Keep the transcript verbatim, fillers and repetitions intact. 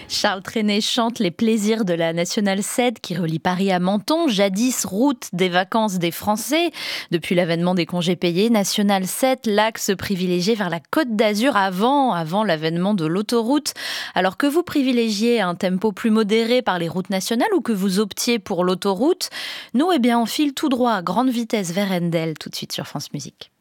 Charles Trenet chante les plaisirs de la Nationale sept qui relie Paris à Menton, jadis route des vacances des Français. Depuis l'avènement des congés payés, Nationale sept, l'axe privilégié vers la Côte d'Azur avant, avant l'avènement de l'autoroute. Alors que vous privilégiez un tempo plus modéré par les routes nationales ou que vous optiez pour l'autoroute, nous, eh bien, on file tout droit à grande vitesse vers Endel, tout de suite sur France Musique.